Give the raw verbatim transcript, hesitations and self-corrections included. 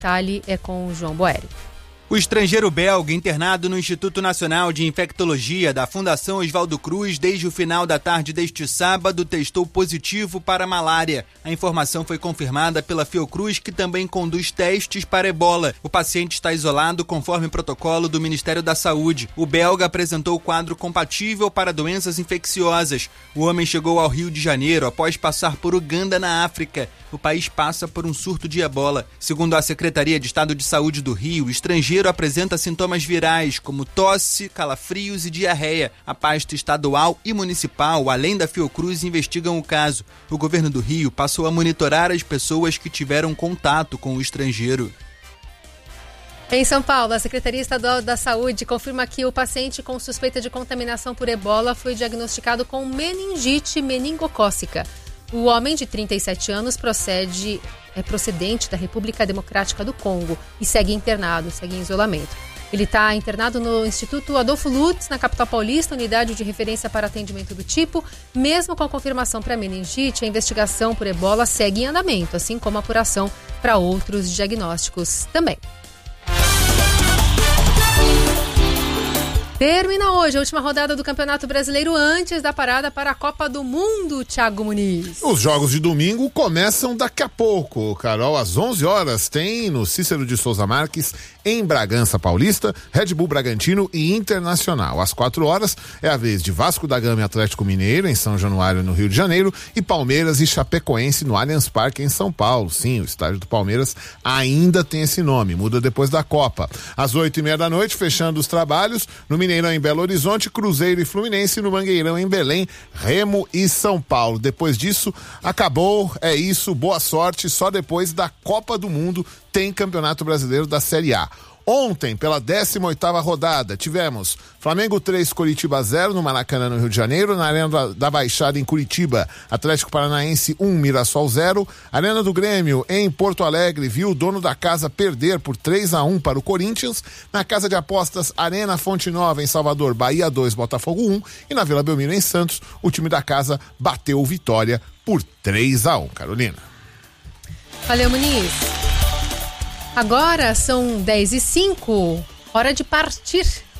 detalhe é com o João Boeri. O estrangeiro belga internado no Instituto Nacional de Infectologia da Fundação Oswaldo Cruz desde o final da tarde deste sábado testou positivo para malária. A informação foi confirmada pela Fiocruz, que também conduz testes para ebola. O paciente está isolado conforme protocolo do Ministério da Saúde. O belga apresentou quadro compatível para doenças infecciosas. O homem chegou ao Rio de Janeiro após passar por Uganda, na África. O país passa por um surto de ebola. Segundo a Secretaria de Estado de Saúde do Rio, o estrangeiro apresenta sintomas virais como tosse, calafrios e diarreia. A pasta estadual e municipal, além da Fiocruz, investigam o caso. O governo do Rio passou a monitorar as pessoas que tiveram contato com o estrangeiro. Em São Paulo, a Secretaria Estadual da Saúde confirma que o paciente com suspeita de contaminação por ebola foi diagnosticado com meningite meningocócica. O homem de trinta e sete anos procede, é procedente da República Democrática do Congo e segue internado, segue em isolamento. Ele está internado no Instituto Adolfo Lutz, na capital paulista, unidade de referência para atendimento do tipo. Mesmo com a confirmação para meningite, a investigação por ebola segue em andamento, assim como a apuração para outros diagnósticos também. Termina hoje a última rodada do Campeonato Brasileiro antes da parada para a Copa do Mundo, Thiago Muniz. Os jogos de domingo começam daqui a pouco, Carol. Às onze horas tem no Cícero de Souza Marques, em Bragança Paulista, Red Bull Bragantino e Internacional. Às quatro horas é a vez de Vasco da Gama e Atlético Mineiro, em São Januário, no Rio de Janeiro, e Palmeiras e Chapecoense no Allianz Parque, em São Paulo. Sim, o estádio do Palmeiras ainda tem esse nome, muda depois da Copa. Às oito e meia da noite, fechando os trabalhos, no Mineirão em Belo Horizonte, Cruzeiro e Fluminense, no Mangueirão em Belém, Remo e São Paulo. Depois disso, acabou, é isso, boa sorte, só depois da Copa do Mundo tem Campeonato Brasileiro da Série A. Ontem, pela décima oitava rodada, tivemos Flamengo três, Coritiba zero, no Maracanã, no Rio de Janeiro. Na Arena da Baixada, em Curitiba, Atlético Paranaense um, Mirassol zero. Arena do Grêmio, em Porto Alegre, viu o dono da casa perder por três a um para o Corinthians. Na Casa de Apostas, Arena Fonte Nova, em Salvador, Bahia dois, Botafogo um. E na Vila Belmiro, em Santos, o time da casa bateu o Vitória por três a um. Carolina. Valeu, Muniz. Agora são dez e cinco, hora de partir